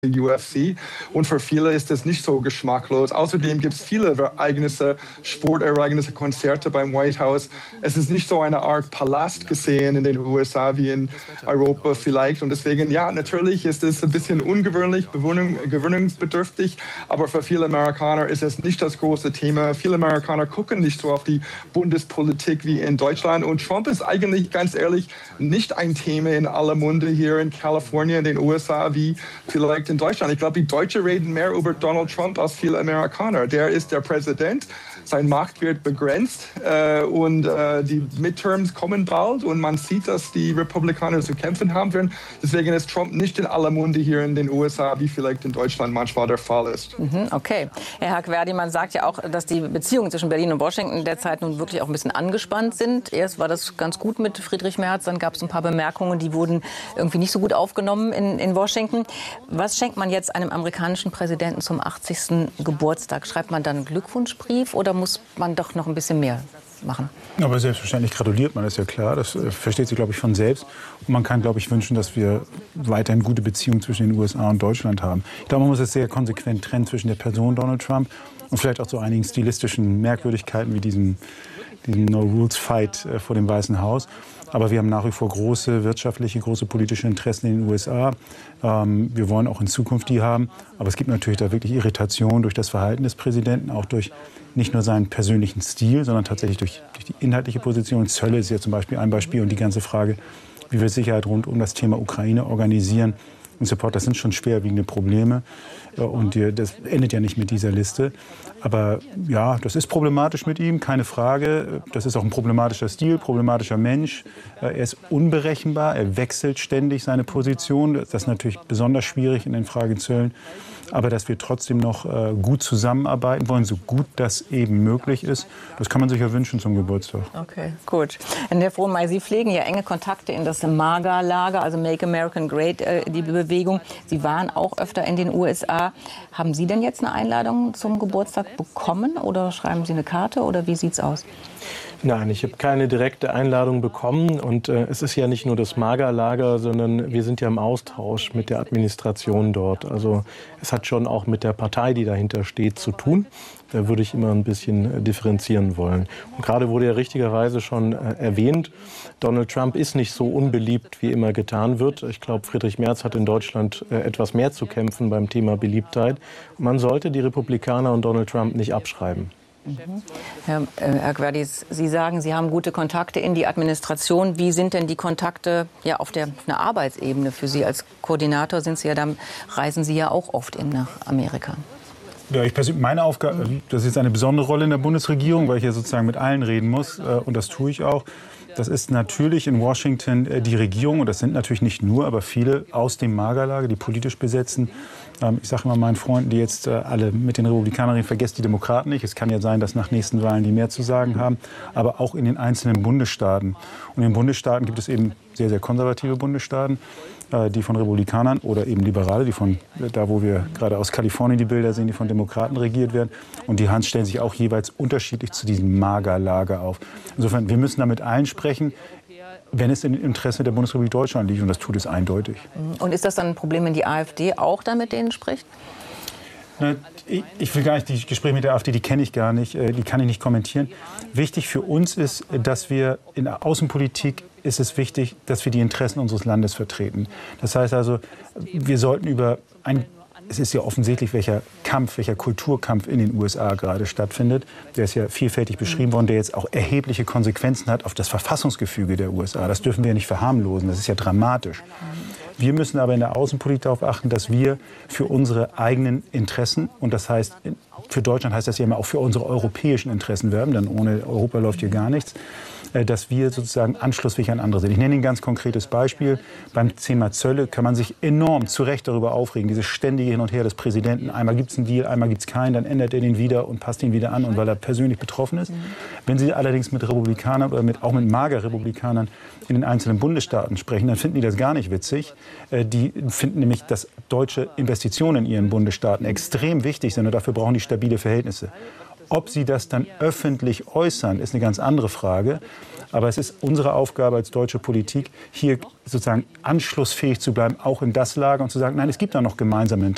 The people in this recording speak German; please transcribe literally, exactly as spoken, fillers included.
U F C und für viele ist das nicht so geschmacklos. Außerdem gibt es viele Ereignisse, Sportereignisse, Konzerte beim White House. Es ist nicht so eine Art Palast gesehen in den U S A wie in Europa vielleicht und deswegen, ja, natürlich ist es ein bisschen ungewöhnlich, gewöhnungsbedürftig, aber für viele Amerikaner ist es nicht das große Thema. Viele Amerikaner gucken nicht so auf die Bundespolitik wie in Deutschland und Trump ist eigentlich, ganz ehrlich, nicht ein Thema in aller Munde hier in Kalifornien, in den U S A wie vielleicht in Deutschland. Ich glaube, die Deutschen reden mehr über Donald Trump als viele Amerikaner. Der ist der Präsident, seine Macht wird begrenzt äh, und äh, die Midterms kommen bald und man sieht, dass die Republikaner zu kämpfen haben werden. Deswegen ist Trump nicht in aller Munde hier in den U S A, wie vielleicht in Deutschland manchmal der Fall ist. Mhm, okay. Herr Hakhverdi, man sagt ja auch, dass die Beziehungen zwischen Berlin und Washington derzeit nun wirklich auch ein bisschen angespannt sind. Erst war das ganz gut mit Friedrich Merz, dann gab es ein paar Bemerkungen, die wurden irgendwie nicht so gut aufgenommen in, in Washington. Was schenkt man jetzt einem amerikanischen Präsidenten zum achtzigsten Geburtstag? Schreibt man dann einen Glückwunschbrief oder muss man doch noch ein bisschen mehr machen? Aber selbstverständlich gratuliert man, das ist ja klar. Das äh, versteht sich, glaube ich, von selbst. Und man kann, glaube ich, wünschen, dass wir weiterhin gute Beziehungen zwischen den U S A und Deutschland haben. Ich glaube, man muss es sehr konsequent trennen zwischen der Person Donald Trump und vielleicht auch so einigen stilistischen Merkwürdigkeiten wie diesem, diesem No-Rules-Fight äh, vor dem Weißen Haus. Aber wir haben nach wie vor große wirtschaftliche, große politische Interessen in den U S A. Ähm, wir wollen auch in Zukunft die haben. Aber es gibt natürlich da wirklich Irritation durch das Verhalten des Präsidenten, auch durch nicht nur seinen persönlichen Stil, sondern tatsächlich durch, durch die inhaltliche Position. Zölle ist ja zum Beispiel ein Beispiel und die ganze Frage, wie wir Sicherheit rund um das Thema Ukraine organisieren und Support, das sind schon schwerwiegende Probleme. Und das endet ja nicht mit dieser Liste. Aber ja, das ist problematisch mit ihm, keine Frage. Das ist auch ein problematischer Stil, problematischer Mensch. Er ist unberechenbar, er wechselt ständig seine Position. Das ist natürlich besonders schwierig in den Fragen Zöllen. Aber dass wir trotzdem noch äh, gut zusammenarbeiten wollen, so gut das eben möglich ist, das kann man sich ja wünschen zum Geburtstag. Okay, gut. Herr Frohnmaier, Sie pflegen ja enge Kontakte in das MAGA-Lager, also Make America Great, äh, die Bewegung. Sie waren auch öfter in den U S A. Haben Sie denn jetzt eine Einladung zum Geburtstag bekommen oder schreiben Sie eine Karte oder wie sieht's aus? Nein, ich habe keine direkte Einladung bekommen und äh, es ist ja nicht nur das MAGA-Lager, sondern wir sind ja im Austausch mit der Administration dort. Also es hat schon auch mit der Partei, die dahinter steht, zu tun. Da würde ich immer ein bisschen äh, differenzieren wollen. Und gerade wurde ja richtigerweise schon äh, erwähnt, Donald Trump ist nicht so unbeliebt, wie immer getan wird. Ich glaube, Friedrich Merz hat in Deutschland äh, etwas mehr zu kämpfen beim Thema Beliebtheit. Und man sollte die Republikaner und Donald Trump nicht abschreiben. Mhm. Herr äh, Hakhverdi, Sie sagen, Sie haben gute Kontakte in die Administration. Wie sind denn die Kontakte ja, auf der auf einer Arbeitsebene für Sie? Als Koordinator sind Sie ja dann, reisen Sie ja auch oft in nach Amerika. Ja, ich persönlich, meine Aufgabe, das ist jetzt eine besondere Rolle in der Bundesregierung, weil ich ja sozusagen mit allen reden muss äh, und das tue ich auch. Das ist natürlich in Washington äh, die Regierung und das sind natürlich nicht nur, aber viele aus dem MAGA-Lager, die politisch besetzen. Ähm, ich sage immer meinen Freunden, die jetzt äh, alle mit den Republikanern reden, vergesst die Demokraten nicht. Es kann ja sein, dass nach nächsten Wahlen die mehr zu sagen haben, aber auch in den einzelnen Bundesstaaten. Und in den Bundesstaaten gibt es eben sehr, sehr konservative Bundesstaaten, äh, die von Republikanern oder eben Liberale, die von da, wo wir gerade aus Kalifornien die Bilder sehen, die von Demokraten regiert werden. Und die Hans stellen sich auch jeweils unterschiedlich zu diesem MAGA-Lager auf. Insofern, wir müssen da mit allen sprechen, wenn es im Interesse der Bundesrepublik Deutschland liegt. Und das tut es eindeutig. Und ist das dann ein Problem, wenn die AfD auch da mit denen spricht? Na, ich, ich will gar nicht, die Gespräche mit der AfD, die kenne ich gar nicht, die kann ich nicht kommentieren. Wichtig für uns ist, dass wir in der Außenpolitik ist es wichtig, dass wir die Interessen unseres Landes vertreten. Das heißt also, wir sollten über ein Es ist ja offensichtlich, welcher Kampf, welcher Kulturkampf in den U S A gerade stattfindet. Der ist ja vielfältig beschrieben worden, der jetzt auch erhebliche Konsequenzen hat auf das Verfassungsgefüge der U S A. Das dürfen wir ja nicht verharmlosen, das ist ja dramatisch. Wir müssen aber in der Außenpolitik darauf achten, dass wir für unsere eigenen Interessen, und das heißt, für Deutschland heißt das ja immer auch für unsere europäischen Interessen werben, denn ohne Europa läuft hier gar nichts, dass wir sozusagen anschlussfähig an andere sind. Ich nenne Ihnen ein ganz konkretes Beispiel. Beim Thema Zölle kann man sich enorm zu Recht darüber aufregen, dieses ständige Hin und Her des Präsidenten. Einmal gibt es einen Deal, einmal gibt es keinen, dann ändert er den wieder und passt ihn wieder an, und weil er persönlich betroffen ist. Wenn Sie allerdings mit Republikanern oder mit, auch mit MAGA-Republikanern in den einzelnen Bundesstaaten sprechen, dann finden die das gar nicht witzig. Die finden nämlich, dass deutsche Investitionen in ihren Bundesstaaten extrem wichtig sind, und dafür brauchen die stabile Verhältnisse. Ob sie das dann öffentlich äußern, ist eine ganz andere Frage. Aber es ist unsere Aufgabe als deutsche Politik, hier sozusagen anschlussfähig zu bleiben, auch in das Lager, und zu sagen, nein, es gibt da noch gemeinsame Interessen.